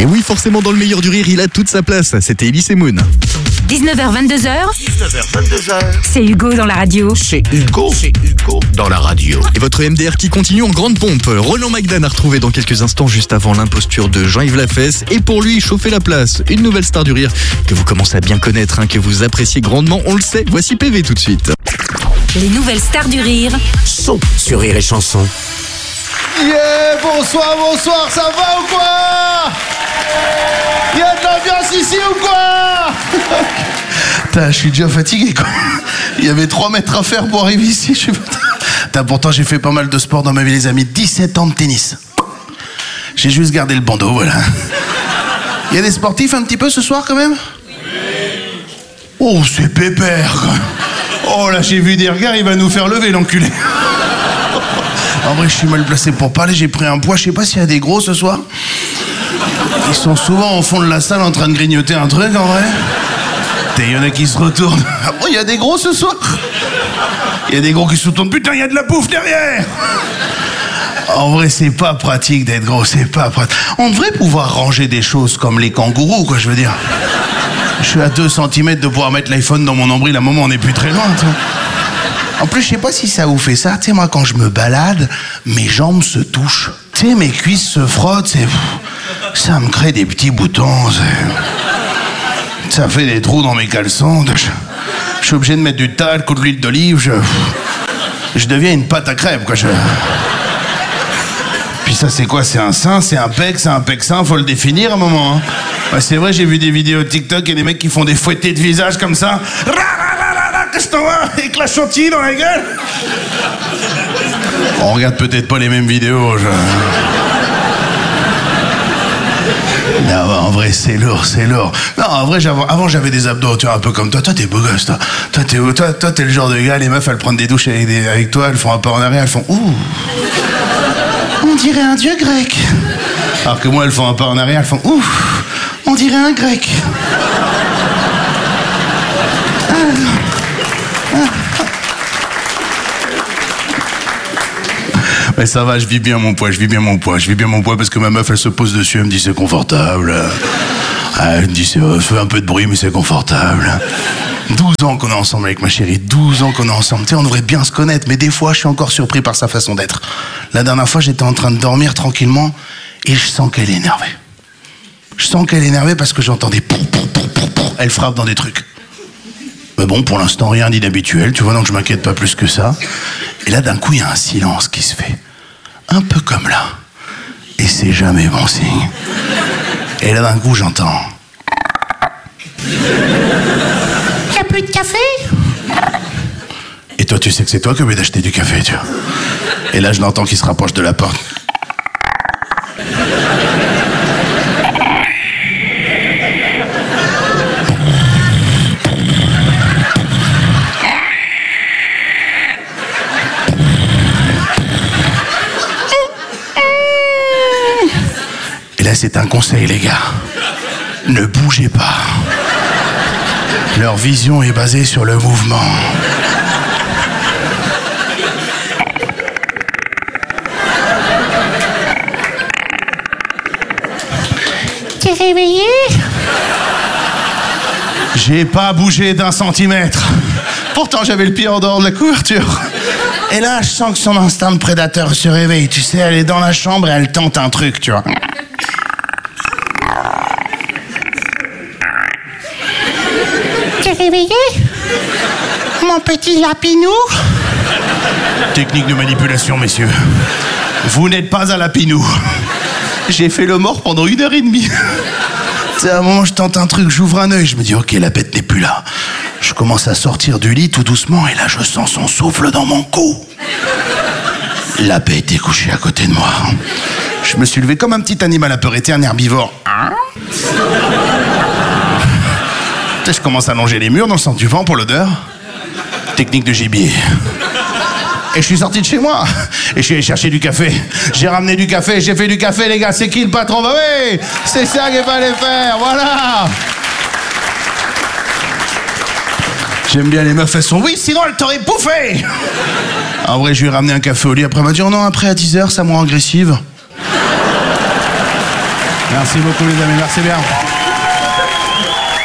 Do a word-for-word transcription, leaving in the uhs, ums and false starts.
Et oui, forcément, dans le meilleur du rire, il a toute sa place. C'était Elise et Moon. dix-neuf heures vingt-deux heures. dix-neuf heures vingt-deux heures. C'est Hugo dans la radio. C'est Hugo, c'est Hugo dans la radio. Et votre M D R qui continue en grande pompe. Roland McDan a retrouvé dans quelques instants, juste avant l'imposture de Jean-Yves Lafesse. Et pour lui, chauffer la place. Une nouvelle star du rire que vous commencez à bien connaître, hein, que vous appréciez grandement, on le sait. Voici P V tout de suite. Les nouvelles stars du rire Sont sur Rire et Chanson. Yeah, bonsoir, bonsoir, ça va ou quoi? Y'a de l'ambiance ici ou quoi? Putain, je suis déjà fatigué quoi. Il y avait trois mètres à faire pour arriver ici, je suis pas... Putain, pourtant j'ai fait pas mal de sport dans ma vie les amis, dix-sept ans de tennis. J'ai juste gardé le bandeau, voilà. Il y a des sportifs un petit peu ce soir quand même? Oh, c'est pépère quoi. Oh là, j'ai vu des regards, il va nous faire lever l'enculé. En vrai, je suis mal placé pour parler, j'ai pris un poids, je sais pas s'il y a des gros ce soir. Ils sont souvent au fond de la salle en train de grignoter un truc, en vrai. Il y en a qui se retournent. Ah bon, il y a des gros ce soir? Il y a des gros qui se retournent. Putain, il y a de la bouffe derrière! En vrai, c'est pas pratique d'être gros, c'est pas pratique. On devrait pouvoir ranger des choses comme les kangourous, quoi, je veux dire. Je suis à deux centimètres de pouvoir mettre l'iPhone dans mon nombril, à un moment, on n'est plus très loin, tu vois. En plus, je sais pas si ça vous fait ça. Tu sais, moi, quand je me balade, mes jambes se touchent. Tu sais, mes cuisses se frottent. C'est... Ça me crée des petits boutons. C'est... Ça fait des trous dans mes caleçons. Je... je suis obligé de mettre du talc ou de l'huile d'olive. Je... je deviens une pâte à crêpes, quoi. Je... Puis ça, c'est quoi? C'est un sein, c'est un pec, c'est un pec-sein. Faut le définir à un moment. Hein. Ouais, c'est vrai, j'ai vu des vidéos TikTok et des mecs qui font des fouettés de visage comme ça. Qu'est-ce que t'en vas avec la chantilly dans la gueule? On regarde peut-être pas les mêmes vidéos. Je... Non, en vrai, c'est lourd, c'est lourd. Non, en vrai, j'avais, avant, j'avais des abdos, tu vois, un peu comme toi. Toi, t'es beau gosse, toi. Toi, t'es, toi, toi, t'es le genre de gars, les meufs, elles prennent des douches avec, des, avec toi, elles font un pas en arrière, elles font ouh. On dirait un dieu grec. Alors que moi, elles font un pas en arrière, elles font ouh. On dirait un grec. Ah. Mais ça va, je vis bien mon poids, je vis bien mon poids, je vis bien mon poids parce que ma meuf elle se pose dessus, elle me dit c'est confortable. Elle me dit c'est euh, fait un peu de bruit mais c'est confortable. douze ans qu'on est ensemble avec ma chérie, douze ans qu'on est ensemble. Tu sais, on devrait bien se connaître, mais des fois je suis encore surpris par sa façon d'être. La dernière fois j'étais en train de dormir tranquillement et je sens qu'elle est énervée. Je sens qu'elle est énervée parce que j'entendais pou, pou, pou, pou, pou. Elle frappe dans des trucs. Mais bon, pour l'instant, rien d'inhabituel, tu vois, donc je m'inquiète pas plus que ça. Et là, d'un coup, il y a un silence qui se fait. Un peu comme là. Et c'est jamais bon signe. Et là, d'un coup, j'entends... Y'a plus de café? Et toi, tu sais que c'est toi qui as oublié d'acheter du café, tu vois. Et là, je l'entends qui se rapproche de la porte. C'est un conseil, les gars. Ne bougez pas. Leur vision est basée sur le mouvement. T'es réveillé? J'ai pas bougé d'un centimètre. Pourtant, j'avais le pied en dehors de la couverture. Et là, je sens que son instinct de prédateur se réveille. Tu sais, elle est dans la chambre et elle tente un truc, tu vois. T'es réveillé? Mon petit lapinou? Technique de manipulation, messieurs. Vous n'êtes pas un lapinou. J'ai fait le mort pendant une heure et demie. Tu sais, à un moment, je tente un truc, j'ouvre un œil, je me dis, ok, la bête n'est plus là. Je commence à sortir du lit tout doucement, et là, je sens son souffle dans mon cou. La bête est couchée à côté de moi. Je me suis levé comme un petit animal apeuré, un herbivore. Hein? Je commence à longer les murs dans le sens du vent pour l'odeur. Technique de gibier. Et je suis sorti de chez moi. Et je suis allé chercher du café. J'ai ramené du café, j'ai fait du café, les gars. C'est qui le patron? Bah oui, c'est ça qu'il fallait faire, voilà. J'aime bien les meufs, elles sont oui, sinon elle t'aurait bouffé. En vrai, je lui ai ramené un café au lit. Après, elle m'a dit oh non, après à dix heures, ça me rend agressive. Merci beaucoup les amis, merci bien.